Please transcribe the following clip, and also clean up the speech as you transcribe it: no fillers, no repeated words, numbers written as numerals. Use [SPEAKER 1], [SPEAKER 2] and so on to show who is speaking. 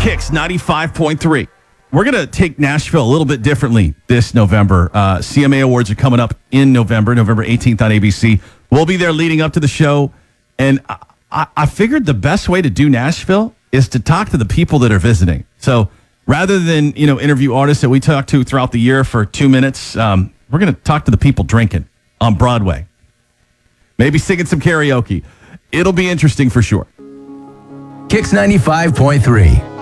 [SPEAKER 1] Kicks 95.3. We're going to take Nashville a little bit differently this November. CMA Awards are coming up in November 18th on ABC. We'll be there leading up to the show. And I figured the best way to do Nashville is to talk to the people that are visiting. So rather than, interview artists that we talk to throughout the year for 2 minutes, we're going to talk to the people drinking on Broadway. Maybe singing some karaoke. It'll be interesting for sure.
[SPEAKER 2] Kicks 95.3.